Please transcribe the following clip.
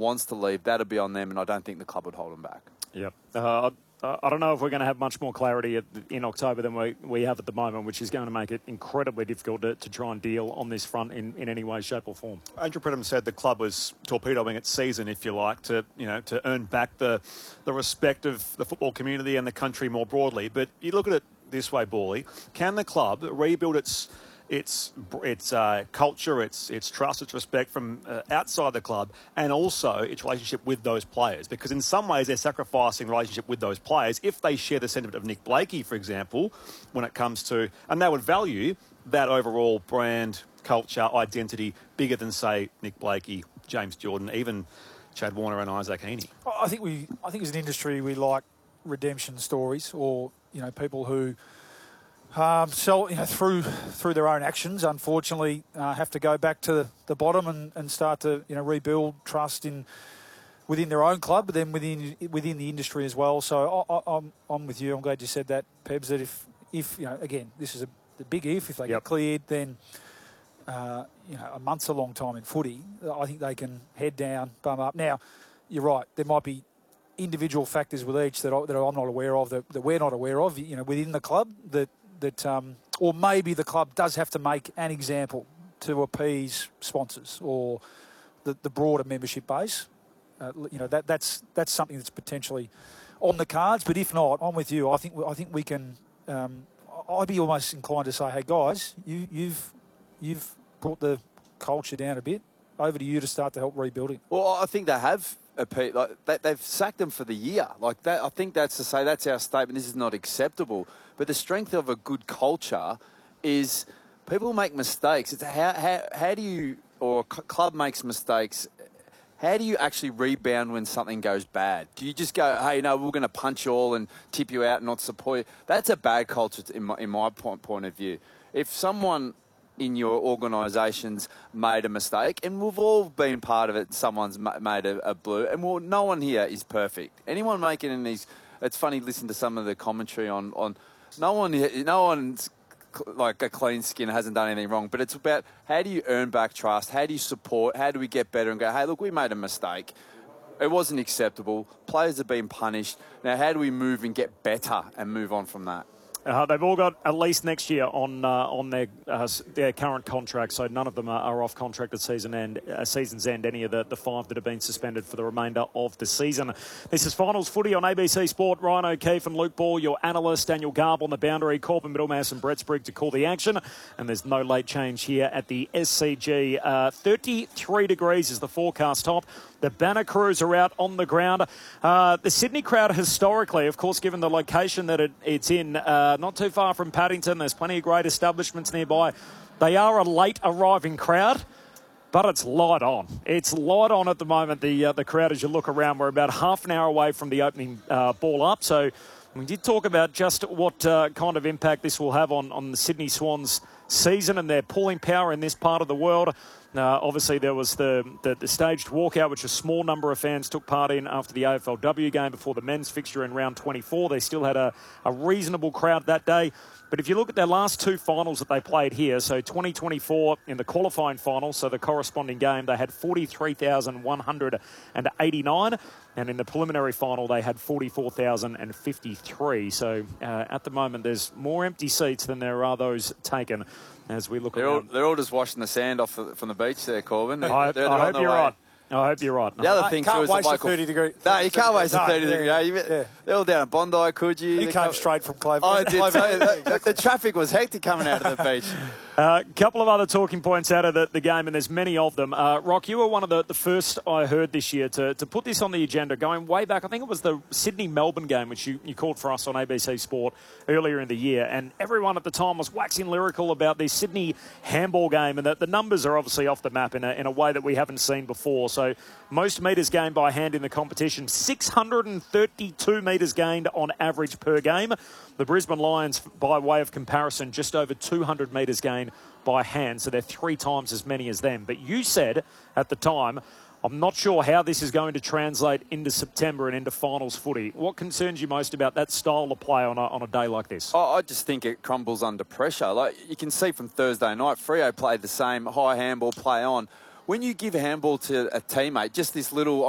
wants to leave, that'll be on them, and I don't think the club would hold them back. Yep. I don't know if we're going to have much more clarity in October than we have at the moment, which is going to make it incredibly difficult to try and deal on this front in any way, shape or form. Andrew Pridham said the club was torpedoing its season, if you like, to earn back the respect of the football community and the country more broadly. But you look at it this way, Bally, can the club rebuild its culture, its trust, its respect from outside the club, and also its relationship with those players? Because in some ways they're sacrificing the relationship with those players if they share the sentiment of Nick Blakey, for example, when it comes to, and they would value that overall brand, culture, identity bigger than, say, Nick Blakey, James Jordan, even Chad Warner and Isaac Heaney. I think as an industry we like redemption stories, or people who through their own actions, unfortunately, have to go back to the bottom and start to rebuild trust within their own club, but then within the industry as well. So I'm with you. I'm glad you said that, Pebs. That if again, this is the big if they get cleared, then a month's a long time in footy. I think they can head down, bum up. Now, you're right. There might be individual factors with each that I'm not aware of, that we're not aware of, within the club that or maybe the club does have to make an example to appease sponsors or the broader membership base. That's something that's potentially on the cards. But if not, I'm with you. I think we can. I'd be almost inclined to say, hey guys, you've brought the culture down a bit. Over to you to start to help rebuilding. Well, I think they have. They've sacked them for the year. Like that, I think that's to say that's our statement. This is not acceptable. But the strength of a good culture is people make mistakes. It's how do you, or a club makes mistakes, how do you actually rebound when something goes bad? Do you just go, hey, no, we're going to punch you all and tip you out and not support you? That's a bad culture in my point of view. If someone in your organisations made a mistake, and we've all been part of it, someone's made a blue, and no one here is perfect. Anyone making in these, it's funny listening to some of the commentary on no one's like a clean skin, hasn't done anything wrong, but it's about how do you earn back trust, how do you support, how do we get better and go, hey, look, we made a mistake. It wasn't acceptable. Players have been punished. Now, how do we move and get better and move on from that? They've all got at least next year on their current contract, so none of them are off contract at season's end, any of the five that have been suspended for the remainder of the season. This is Finals Footy on ABC Sport. Ryan O'Keefe and Luke Ball, your analyst. Daniel Garb on the boundary. Corbin Middlemass and Brett Sprigg to call the action. And there's no late change here at the SCG. 33 degrees is the forecast top. The banner crews are out on the ground. The Sydney crowd historically, of course, given the location that it's in, not too far from Paddington, there's plenty of great establishments nearby. They are a late arriving crowd, but it's light on. It's light on at the moment, the crowd, as you look around. We're about half an hour away from the opening ball up. So we did talk about just what kind of impact this will have on the Sydney Swans season and their pulling power in this part of the world. Obviously, there was the staged walkout, which a small number of fans took part in after the AFLW game before the men's fixture in round 24. They still had a reasonable crowd that day. But if you look at their last two finals that they played here, so 2024 in the qualifying final, so the corresponding game, they had 43,189. And in the preliminary final, they had 44,053. So at the moment, there's more empty seats than there are those taken as we look around. They're all just washing the sand off from the beach there, Corbin. I hope you're right. I hope you're right. The other thing can't too is waste the local... 30 degree. No, you can't waste a 30 degree. Yeah. They're all down at Bondi, could you? You came straight from Clover. I did. The traffic was hectic coming out of the beach. A couple of other talking points out of the game, and there's many of them. Rock, you were one of the first I heard this year to put this on the agenda, going way back. I think it was the Sydney-Melbourne game, which you called for us on ABC Sport earlier in the year. And everyone at the time was waxing lyrical about the Sydney handball game, and the numbers are obviously off the map in a way that we haven't seen before. So most metres gained by hand in the competition, 632 metres gained on average per game. The Brisbane Lions, by way of comparison, just over 200 metres gained by hand, so they're 3 times as many as them. But you said at the time, I'm not sure how this is going to translate into September and into finals footy. What concerns you most about that style of play on a day like this? I just think it crumbles under pressure. Like you can see from Thursday night, Freo played the same high handball play on. When you give a handball to a teammate, just this little...